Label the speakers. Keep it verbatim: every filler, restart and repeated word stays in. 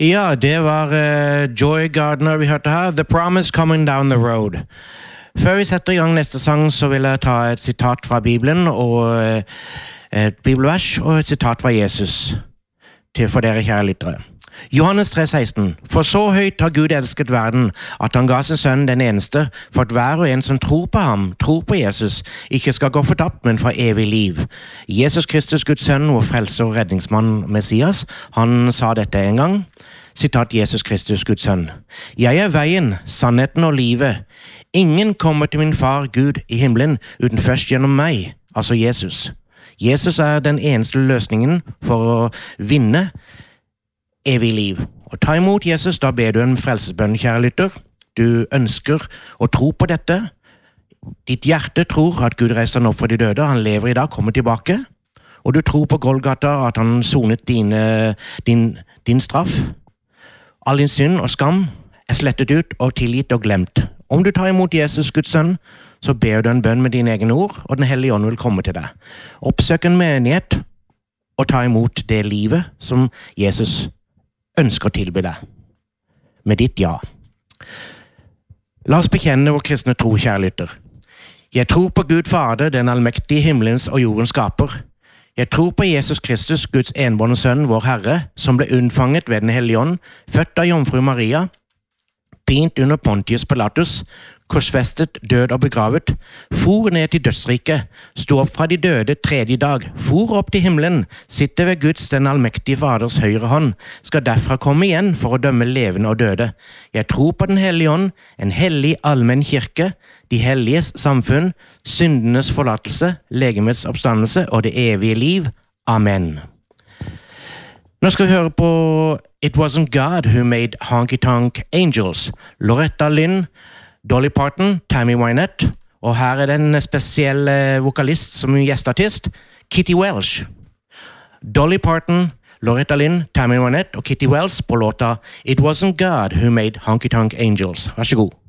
Speaker 1: Ja, det var uh, Joy Gardner vi hørte her. The Promise Coming Down the Road. Før vi setter i gang neste sang, så vil jeg ta et sitat fra Bibelen, og uh, et bibelvers, og et sitat fra Jesus, til for dere kjære lyttere. Johannes tre seksten. For så høyt har Gud elsket verden, at han ga sin sønn den eneste, for at hver og en som tror på ham, tror på Jesus, ikke skal gå fortapt, men fra evig liv. Jesus Kristus, Guds sønn, vår frelser og redningsmann Messias, han sa dette en gang. Sitat Jesus Kristus, Guds sønn. Jeg er veien, sannheten og livet. Ingen kommer til min far Gud i himmelen uten først gjennom meg, altså Jesus. Jesus er den eneste løsningen for å vinne evig liv. Og ta imot Jesus, da ber du en frelsesbønn, kjære lytter. Du ønsker å tro på dette. Ditt hjerte tror at Gud reiser han opp fra de døde, han lever i dag, kommer tilbake. Og du tror på Golgata, at han sonet dine, din, din straff. All din synd og skam er slettet ut og tilgitt og glemt. Om du tar imot Jesus, Guds sønn, så ber du en bønn med dine egne ord, og den hellige ånd vil komme til deg. Oppsøk en menighet og ta imot det livet som Jesus ønsker å tilby deg. Med ditt ja. La oss bekjenne vår kristne tro, kjære lytter. Jeg tror på Gud Fader, den allmektige himmelens og jordens skaper. Jeg tror på Jesus Kristus, Guds enbårne sønn, vår Herre, som ble unnfanget ved den hellige ånd, født av jomfru Maria, pint under Pontius Pilatus, korsfestet, død og begravet, for ned til dødsriket, sto opp fra de døde tredje dag, for opp til himmelen, sitter ved Guds den allmektige Faders høyre hånd, skal derfra komme igjen for å dømme levende og døde. Jeg tror på den hellige ånd, en hellig allmenn kirke, de helliges samfunn, syndenes forlatelse, legemets oppstandelse og det evige liv. Amen. Nå skal vi høre på It Wasn't God Who Made Honky Tonk Angels. Loretta Lynn, Dolly Parton, Tammy Wynette, og her er det en spesiell vokalist som gjestartist, Kitty Welsh. Dolly Parton, Loretta Lynn, Tammy Wynette og Kitty Welsh på låta It Wasn't God Who Made Honky Tonk Angels. Vær så god.